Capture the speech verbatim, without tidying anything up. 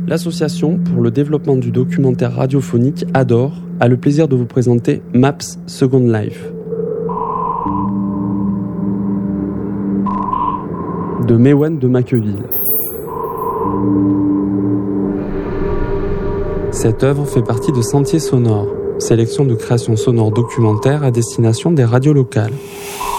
L'association pour le développement du documentaire radiophonique A D O R a le plaisir de vous présenter Maps Second Life. De Méouane de Maqueville. Cette œuvre fait partie de Sentiers sonores, sélection de créations sonores documentaires à destination des radios locales.